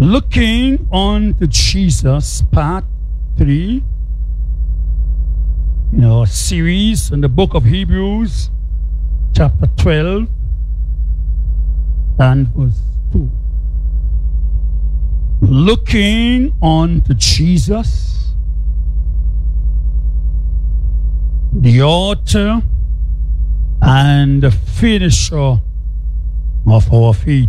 Looking on to Jesus, part 3 in our series in the book of Hebrews, chapter 12 and verse 2. Looking on to Jesus, the author and the finisher of our faith.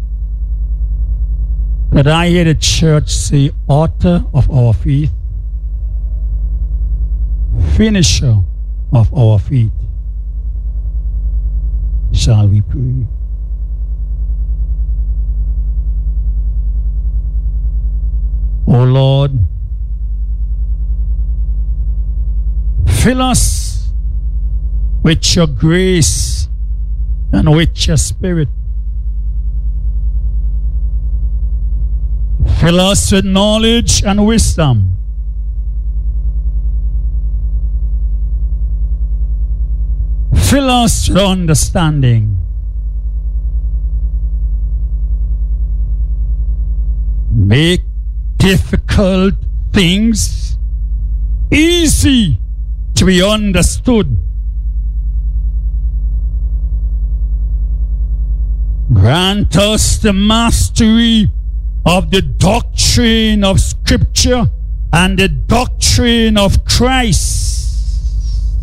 Could I hear the church say, author of our faith, finisher of our faith? Shall we pray? O Lord, fill us with your grace and with your spirit. Fill us with knowledge and wisdom. Fill us with understanding. Make difficult things easy to be understood. Grant us the mastery of the doctrine of Scripture and the doctrine of Christ.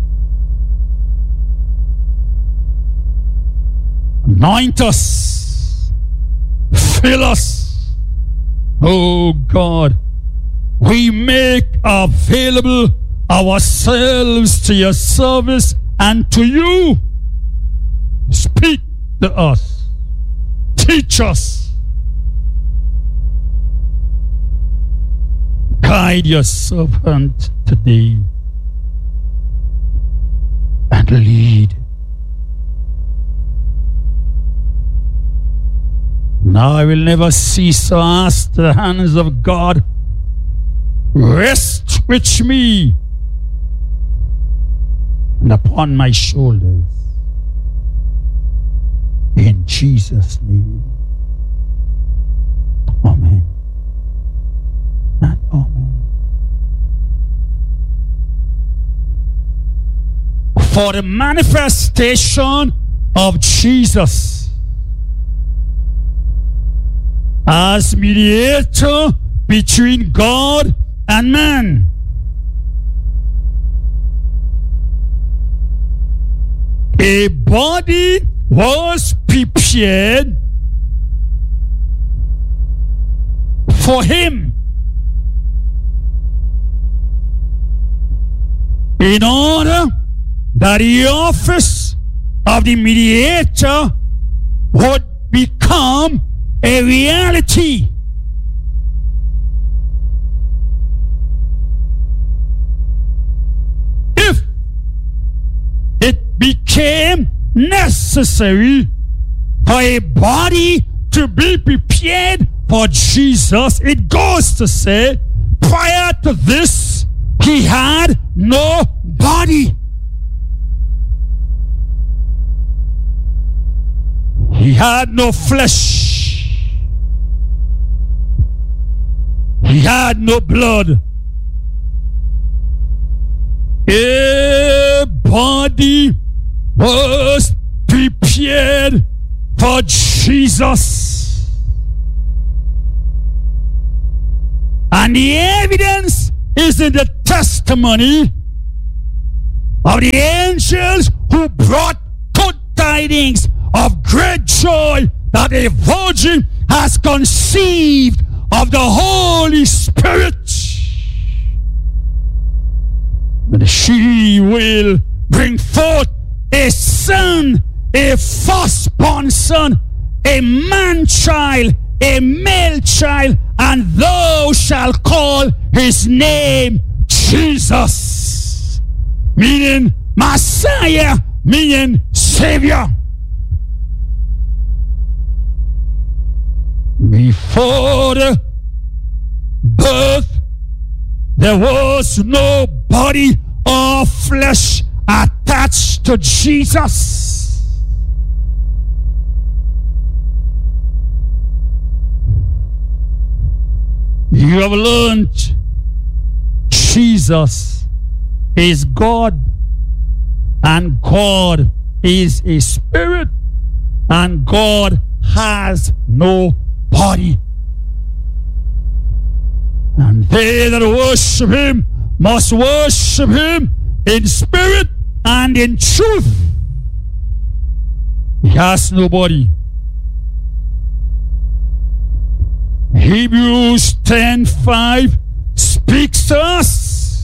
Anoint us, fill us, oh God. We make available ourselves to your service and to you. Speak to us, teach us, guide your servant today and lead. Now I will never cease to ask the hands of God, rest with me and upon my shoulders. In Jesus' name. Amen. And amen. For the manifestation of Jesus as mediator between God and man, a body was prepared for him in order that the office of the mediator would become a reality. If it became necessary for a body to be prepared for Jesus, it goes to say, prior to this, he had no body. He had no flesh. He had no blood. A body was prepared for Jesus. And the evidence is in the testimony of the angels who brought good tidings of great joy that a virgin has conceived of the Holy Spirit. And she will bring forth a son, a firstborn son, a man-child, a male child, and thou shalt call his name Jesus, meaning Messiah, meaning Savior. Before the birth, there was no body or flesh attached to Jesus. You have learned Jesus is God, and God is a spirit, and God has no body. And they that worship him must worship him in spirit and in truth. He has no body. Hebrews 10:5 speaks to us.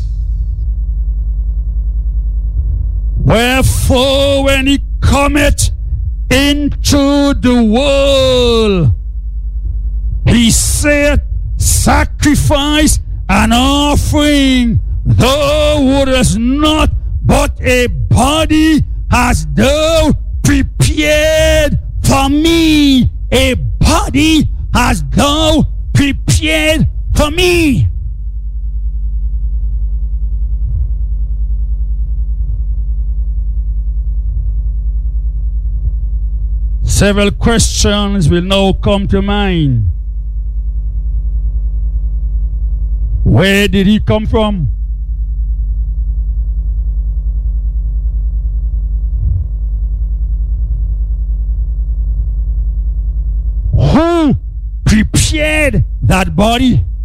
Wherefore, when he cometh into the world, he saith, sacrifice and offering thou wouldest not, but a body hast thou prepared for me. A body hast thou prepared for me. Several questions will now come to mind. Where did he come from? Who prepared that body?